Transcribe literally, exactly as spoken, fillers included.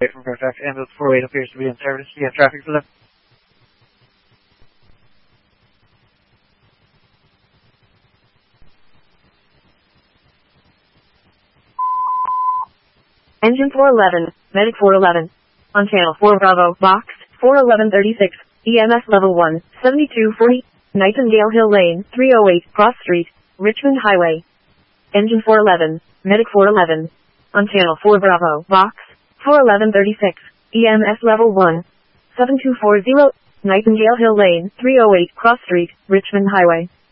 From contact ambulance four eight appears to be in service. Do you have traffic for them? Engine four eleven, Medic four eleven. On channel four Bravo, box, four eleven thirty-six, E M S level one, seventy-two forty, Nightingale Hill Lane, three oh eight, Cross Street, Richmond Highway. Engine four eleven, Medic four eleven. On channel four Bravo, box, four eleven thirty-six, E M S level one, seven two four zero, Nightingale Hill Lane, three oh eight, Cross Street, Richmond Highway.